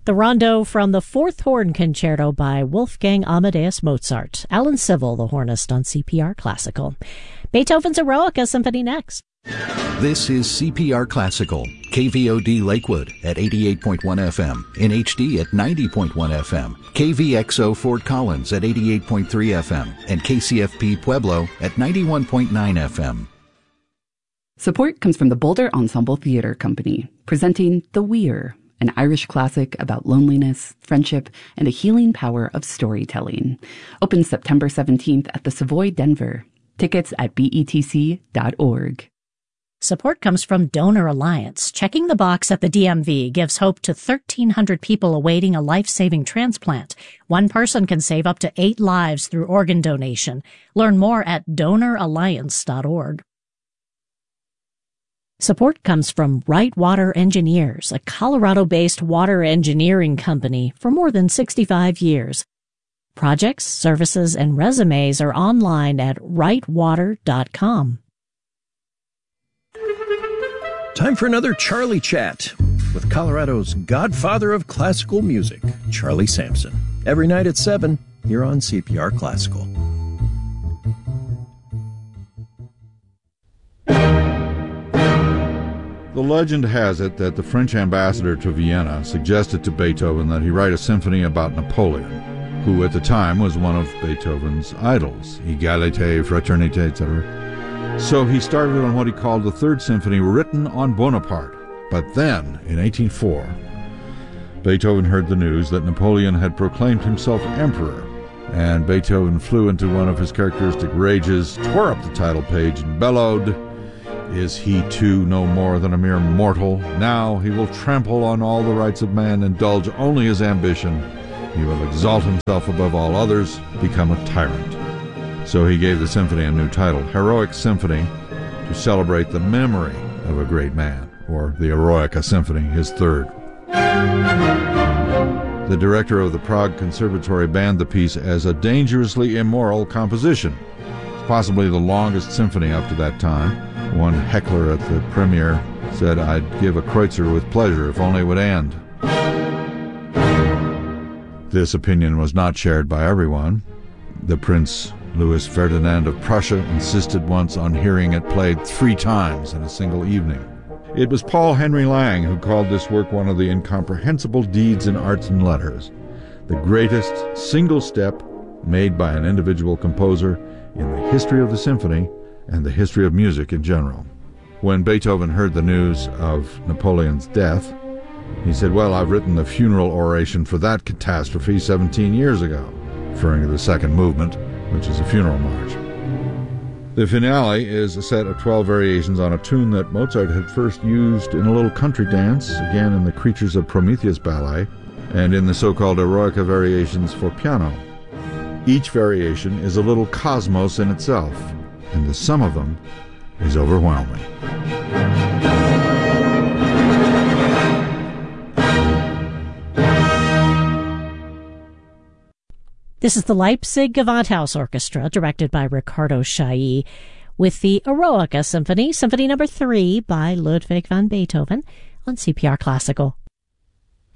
The rondo from the Fourth Horn Concerto by Wolfgang Amadeus Mozart. Alan Civil, the hornist, on CPR Classical. Beethoven's Eroica Symphony next. This is CPR Classical, KVOD Lakewood at 88.1 FM, in HD at 90.1 FM, KVXO Fort Collins at 88.3 FM, and KCFP Pueblo at 91.9 FM. Support comes from the Boulder Ensemble Theater Company, presenting The Weir, an Irish classic about loneliness, friendship, and the healing power of storytelling. Opens September 17th at the Savoy Denver. Tickets at betc.org. Support comes from Donor Alliance. Checking the box at the DMV gives hope to 1,300 people awaiting a life-saving transplant. One person can save up to 8 lives through organ donation. Learn more at donoralliance.org. Support comes from Wright Water Engineers, a Colorado-based water engineering company for more than 65 years. Projects, services, and resumes are online at wrightwater.com. Time for another Charlie Chat with Colorado's godfather of classical music, Charlie Sampson. Every night at 7 here on CPR Classical. The legend has it that the French ambassador to Vienna suggested to Beethoven that he write a symphony about Napoleon, who at the time was one of Beethoven's idols, Égalité, Fraternité, etc. So he started on what he called the Third Symphony, written on Bonaparte. But then, in 1804, Beethoven heard the news that Napoleon had proclaimed himself emperor, and Beethoven flew into one of his characteristic rages, tore up the title page, and bellowed, "Is he too no more than a mere mortal? Now he will trample on all the rights of man, indulge only his ambition. He will exalt himself above all others, become a tyrant." So he gave the symphony a new title, Heroic Symphony, to celebrate the memory of a great man, or the Eroica Symphony, his third. The director of the Prague Conservatory banned the piece as a dangerously immoral composition. It's possibly the longest symphony up to that time. One heckler at the premiere said, "I'd give a Kreutzer with pleasure if only it would end." This opinion was not shared by everyone. The Prince Louis Ferdinand of Prussia insisted once on hearing it played 3 times in a single evening. It was Paul Henry Lang who called this work one of the incomprehensible deeds in arts and letters, the greatest single step made by an individual composer in the history of the symphony and the history of music in general. When Beethoven heard the news of Napoleon's death, he said, "Well, I've written the funeral oration for that catastrophe 17 years ago," referring to the second movement, which is a funeral march. The finale is a set of 12 variations on a tune that Mozart had first used in a little country dance, again in the Creatures of Prometheus ballet, and in the so-called Eroica variations for piano. Each variation is a little cosmos in itself, and the sum of them is overwhelming. This is the Leipzig Gewandhaus Orchestra, directed by Ricardo Chailly, with the Eroica Symphony, Symphony No. 3 by Ludwig van Beethoven, on CPR Classical.